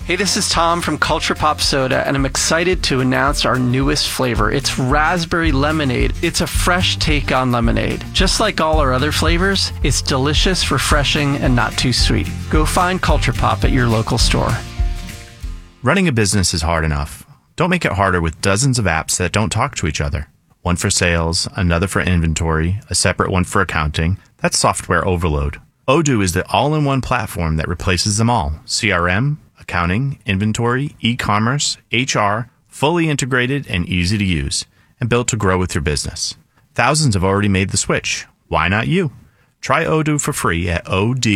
Hey, this is Tom from Culture Pop Soda, and I'm excited to announce our newest flavor. It's raspberry lemonade. It's a fresh take on lemonade. Just like all our other flavors, it's delicious, refreshing, and not too sweet. Go find Culture Pop at your local store. Running a business is hard enough. Don't make it harder with dozens of apps that don't talk to each other. One for sales, another for inventory, a separate one for accounting. That's software overload. Odoo is the all-in-one platform that replaces them all. CRM, accounting, inventory, e-commerce, HR, fully integrated and easy to use, and built to grow with your business. Thousands have already made the switch. Why not you? Try Odoo for free at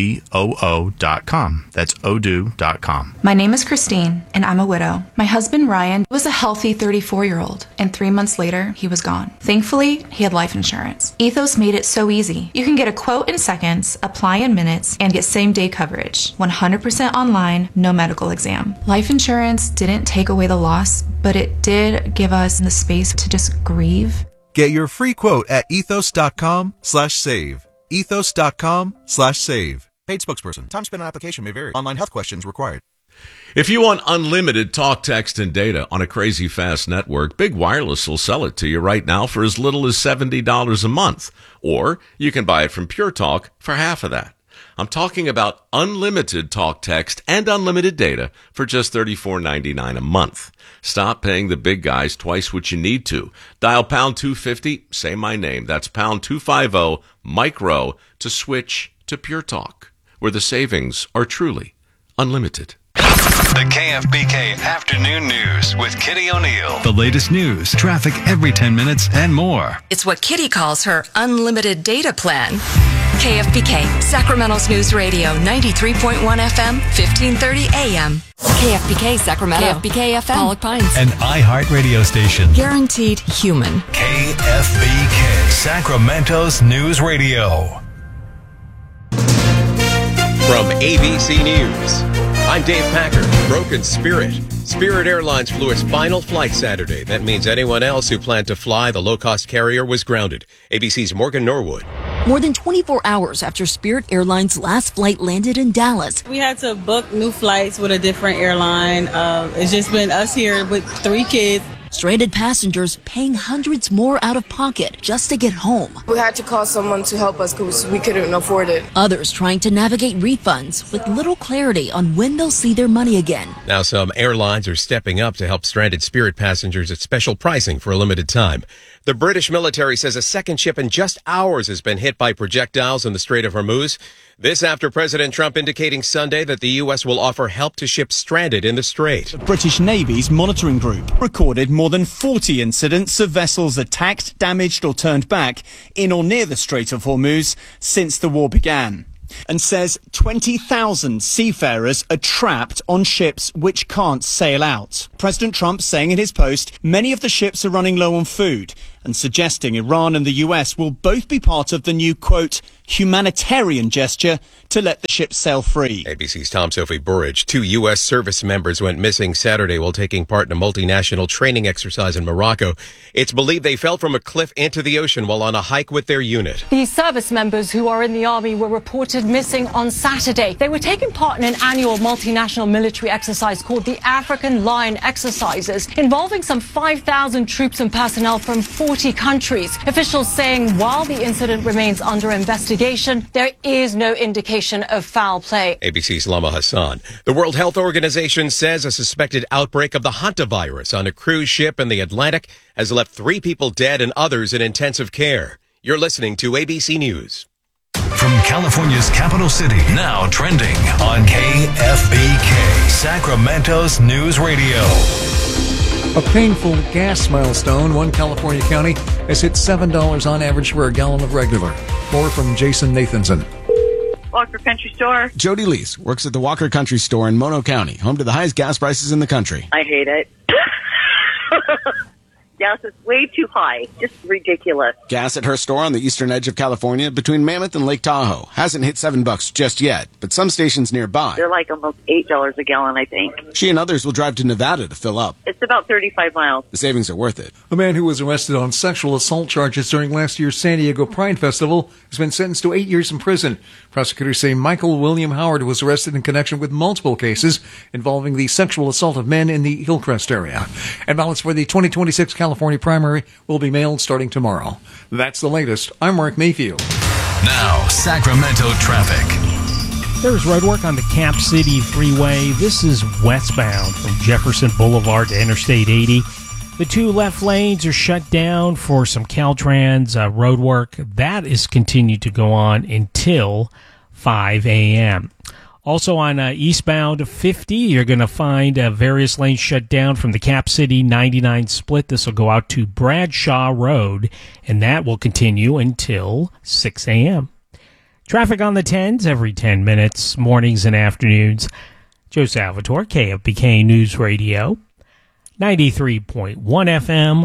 odoo.com. That's odoo.com. My name is Christine, and I'm a widow. My husband, Ryan, was a healthy 34-year-old, and 3 months later, he was gone. Thankfully, he had life insurance. Ethos made it so easy. You can get a quote in seconds, apply in minutes, and get same-day coverage. 100% online, no medical exam. Life insurance didn't take away the loss, but it did give us the space to just grieve. Get your free quote at ethos.com/save. ethos.com/save. Paid spokesperson. Time spent on application may vary. Online health questions required. If you want unlimited talk, text, and data on a crazy fast network, Big Wireless will sell it to you right now for as little as $70 a month. Or you can buy it from Pure Talk for half of that. I'm talking about unlimited talk, text, and unlimited data for just $34.99 a month. Stop paying the big guys twice what you need to. Dial pound 250, say my name. That's pound 250, micro, to switch to Pure Talk, where the savings are truly unlimited. The KFBK Afternoon News with Kitty O'Neill. The latest news, traffic every 10 minutes, and more. It's what Kitty calls her unlimited data plan. KFBK, Sacramento's News Radio, 93.1 FM, 1530 AM. KFBK, Sacramento. KFBK FM, Pollock Pines. An iHeart radio station. Guaranteed human. KFBK, Sacramento's News Radio. From ABC News, I'm Dave Packer. Broken Spirit. Spirit Airlines flew its final flight Saturday. That means anyone else who planned to fly the low-cost carrier was grounded. ABC's Morgan Norwood. More than 24 hours after Spirit Airlines' last flight landed in Dallas. We had to book new flights with a different airline. It's just been us here with 3 kids. Stranded passengers paying hundreds more out of pocket just to get home. We had to call someone to help us because we couldn't afford it. Others trying to navigate refunds with little clarity on when they'll see their money again. Now some airlines are stepping up to help stranded Spirit passengers at special pricing for a limited time. The British military says a second ship in just hours has been hit by projectiles in the Strait of Hormuz. This after President Trump indicating Sunday that the U.S. will offer help to ships stranded in the strait. The British Navy's monitoring group recorded more than 40 incidents of vessels attacked, damaged or turned back in or near the Strait of Hormuz since the war began, and says 20,000 seafarers are trapped on ships which can't sail out. President Trump saying in his post, many of the ships are running low on food, and suggesting Iran and the US will both be part of the new, quote, humanitarian gesture to let the ships sail free. ABC's Tom Sophie Burridge. 2 U.S. service members went missing Saturday while taking part in a multinational training exercise in Morocco. It's believed they fell from a cliff into the ocean while on a hike with their unit. These service members who are in the army were reported missing on Saturday. They were taking part in an annual multinational military exercise called the African Lion Exercises, involving some 5,000 troops and personnel from 40 countries. Officials saying while the incident remains under investigation, there is no indication of foul play. ABC's Lama Hassan. The World Health Organization says a suspected outbreak of the hantavirus on a cruise ship in the Atlantic has left 3 people dead and others in intensive care. You're listening to ABC News. From California's capital city, now trending on KFBK, Sacramento's News Radio. A painful gas milestone. One California county has hit $7 on average for a gallon of regular. More from Jason Nathanson. Walker Country Store. Jody Lees works at the Walker Country Store in Mono County, home to the highest gas prices in the country. I hate it. Gas is way too high. Just ridiculous. Gas at her store on the eastern edge of California between Mammoth and Lake Tahoe hasn't hit $7 just yet, but some stations nearby. They're like almost $8 a gallon, I think. She and others will drive to Nevada to fill up. It's about 35 miles. The savings are worth it. A man who was arrested on sexual assault charges during last year's San Diego Pride Festival has been sentenced to 8 years in prison. Prosecutors say Michael William Howard was arrested in connection with multiple cases involving the sexual assault of men in the Hillcrest area. And ballots for the 2026 California primary will be mailed starting tomorrow. That's the latest. I'm Mark Mayfield. Now, Sacramento traffic. There's roadwork on the Cap City Freeway. This is westbound from Jefferson Boulevard to Interstate 80. The two left lanes are shut down for some Caltrans roadwork. That is continued to go on until 5 a.m. Also on eastbound 50, you're going to find various lanes shut down from the Cap City 99 split. This will go out to Bradshaw Road, and that will continue until 6 a.m. Traffic on the 10s every 10 minutes, mornings and afternoons. Joe Salvatore, KFBK News Radio, 93.1 FM,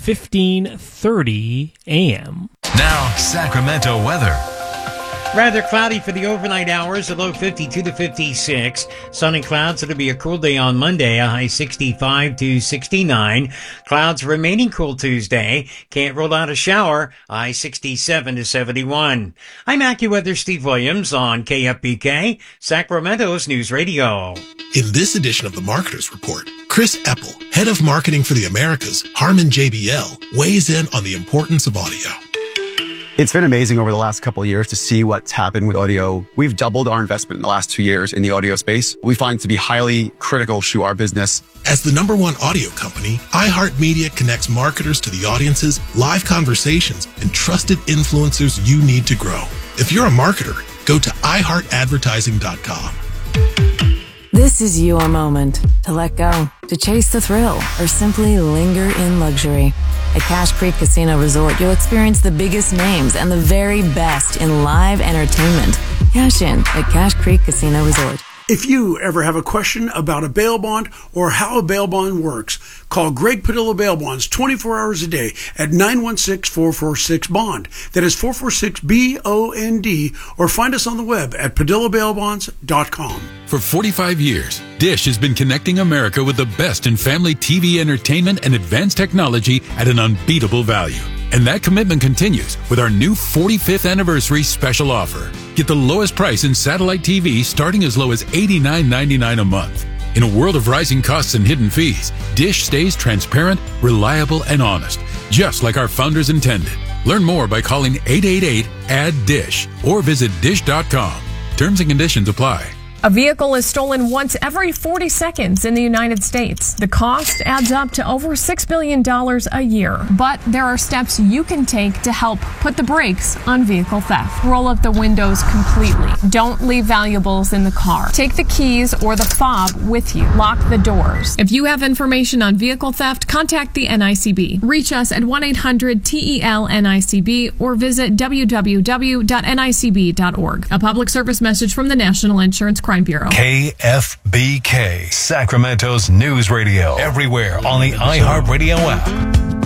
1530 AM. Now, Sacramento weather. Rather cloudy for the overnight hours, a low 52 to 56. Sun and clouds. It'll be a cool day on Monday, a high 65 to 69. Clouds remaining cool Tuesday. Can't rule out a shower, a high 67 to 71. I'm AccuWeather Steve Williams on KFBK, Sacramento's News Radio. In this edition of the Marketers Report, Chris Eppel, head of marketing for the Americas, Harman JBL, weighs in on the importance of audio. It's been amazing over the last couple of years to see what's happened with audio. We've doubled our investment in the last 2 years in the audio space. We find it to be highly critical to our business. As the #1 audio company, iHeartMedia connects marketers to the audiences, live conversations, and trusted influencers you need to grow. If you're a marketer, go to iHeartAdvertising.com. This is your moment to let go, to chase the thrill, or simply linger in luxury. At Cache Creek Casino Resort, you'll experience the biggest names and the very best in live entertainment. Cash in at Cache Creek Casino Resort. If you ever have a question about a bail bond or how a bail bond works, call Greg Padilla Bail Bonds 24 hours a day at 916-446-BOND. That is 446-BOND, or find us on the web at PadillaBailBonds.com. For 45 years, Dish has been connecting America with the best in family TV entertainment and advanced technology at an unbeatable value. And that commitment continues with our new 45th anniversary special offer. Get the lowest price in satellite TV starting as low as $89.99 a month. In a world of rising costs and hidden fees, Dish stays transparent, reliable, and honest, just like our founders intended. Learn more by calling 888-ADD-DISH or visit dish.com. Terms and conditions apply. A vehicle is stolen once every 40 seconds in the United States. The cost adds up to over $6 billion a year. But there are steps you can take to help put the brakes on vehicle theft. Roll up the windows completely. Don't leave valuables in the car. Take the keys or the fob with you. Lock the doors. If you have information on vehicle theft, contact the NICB. Reach us at 1-800-TEL-NICB or visit www.nicb.org. A public service message from the National Insurance Crime Bureau. KFBK, Sacramento's News Radio. Everywhere on the iHeartRadio app.